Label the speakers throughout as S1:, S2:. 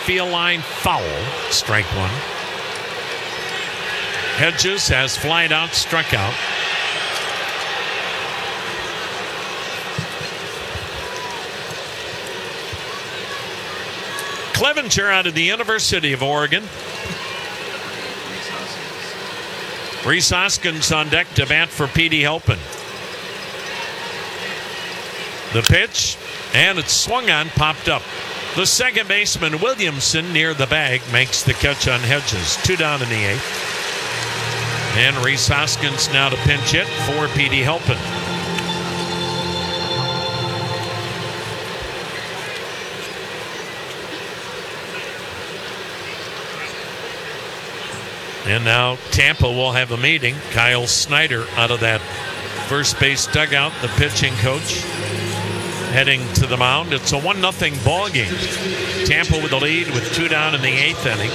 S1: field line, foul, strike one. Hedges has flied out, struck out. Clevenger out of the University of Oregon. Rhys Hoskins on deck to bat for Petey Halpin. The pitch, and it's swung on, popped up. The second baseman, Williamson, near the bag, makes the catch on Hedges. 2 down in the 8th. And Rhys Hoskins now to pinch hit for Petey Halpin. And now Tampa will have a meeting. Kyle Snyder out of that first base dugout, the pitching coach, heading to the mound. It's a 1-0 ball game. Tampa with the lead with 2 down in the 8th inning.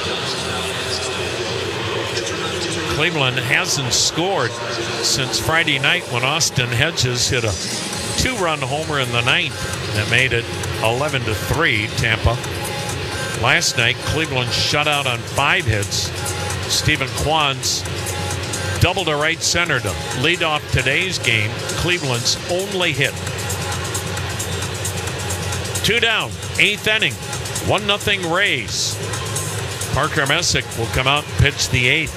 S1: Cleveland hasn't scored since Friday night when Austin Hedges hit a 2-run homer in the 9th that made it 11-3 Tampa. Last night, Cleveland shut out on 5 hits. Stephen Kwan's double to right center to lead off today's game. Cleveland's only hit. 2 down, 8th inning, 1-0 Rays. Parker Messick will come out and pitch the 8th.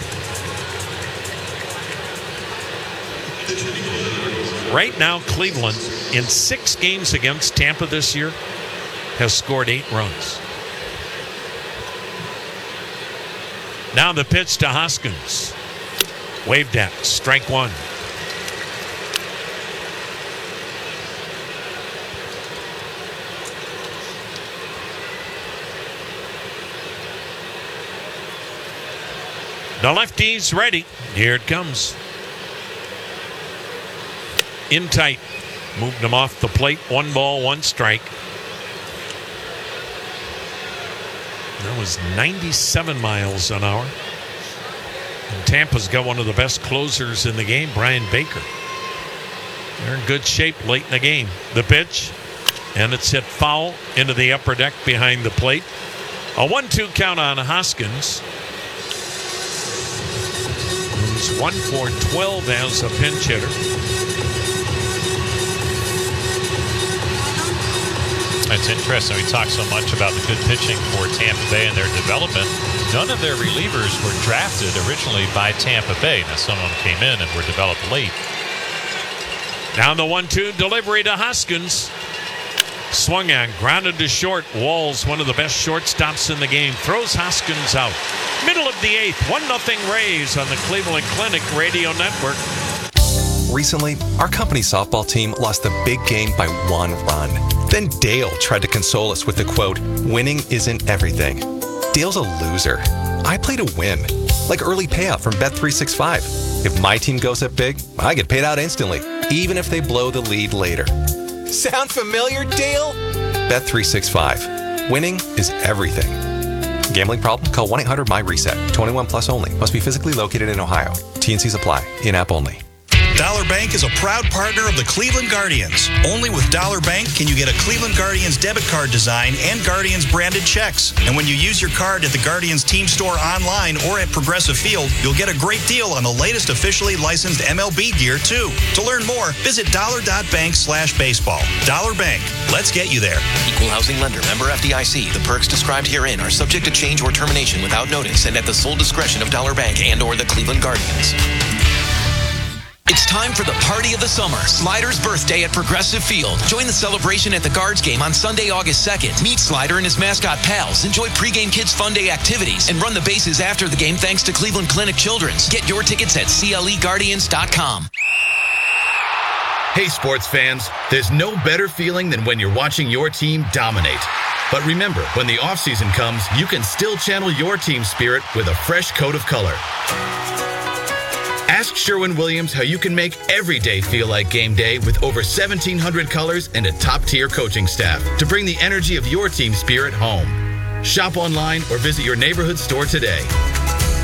S1: Right now, Cleveland, in 6 games against Tampa this year, has scored 8 runs. Now the pitch to Hoskins. Waved at, strike one. The lefty's ready. Here it comes. In tight. Moved him off the plate. 1 ball, 1 strike. That was 97 miles an hour. And Tampa's got one of the best closers in the game, Brian Baker. They're in good shape late in the game. The pitch, and it's hit foul into the upper deck behind the plate. A 1-2 count on Hoskins. He's 1 for 12 as a pinch hitter.
S2: It's interesting. We talk so much about the good pitching for Tampa Bay and their development. None of their relievers were drafted originally by Tampa Bay. Now, some of them came in and were developed late.
S1: Now the 1-2 delivery to Hoskins. Swung on, grounded to short. Walls, one of the best shortstops in the game, throws Hoskins out. Middle of the 8th, 1-0 Rays on the Cleveland Clinic Radio Network.
S3: Recently, our company softball team lost the big game by 1 run. Then Dale tried to console us with the quote, "Winning isn't everything." Dale's a loser. I play to win, like early payout from Bet365. If my team goes up big, I get paid out instantly, even if they blow the lead later. Sound familiar, Dale? Bet365. Winning is everything. Gambling problem? Call 1-800-MY-RESET. 21 plus only. Must be physically located in Ohio. T&Cs apply. In-app only.
S4: Dollar Bank is a proud partner of the Cleveland Guardians. Only with Dollar Bank can you get a Cleveland Guardians debit card design and Guardians branded checks. And when you use your card at the Guardians team store online or at Progressive Field, you'll get a great deal on the latest officially licensed MLB gear, too. To learn more, visit dollar.bank/baseball. Dollar Bank. Let's get you there.
S5: Equal housing lender. Member FDIC. The perks described herein are subject to change or termination without notice and at the sole discretion of Dollar Bank and or the Cleveland Guardians. It's time for the party of the summer, Slider's birthday at Progressive Field. Join the celebration at the Guards game on Sunday, August 2nd. Meet Slider and his mascot pals, enjoy pregame Kids Fun Day activities, and run the bases after the game thanks to Cleveland Clinic Children's. Get your tickets at CLEGuardians.com.
S6: Hey, sports fans, there's no better feeling than when you're watching your team dominate. But remember, when the offseason comes, you can still channel your team spirit with a fresh coat of color. Ask Sherwin-Williams how you can make every day feel like game day with over 1,700 colors and a top-tier coaching staff to bring the energy of your team spirit home. Shop online or visit your neighborhood store today.